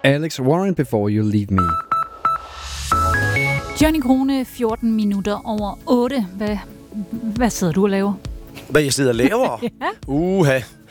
Alex Warren, Before You Leave Me. Johnny Krone, 14 minutter over 8. Hvad sidder du og laver? Hvad jeg sidder og laver? Ja. Uha.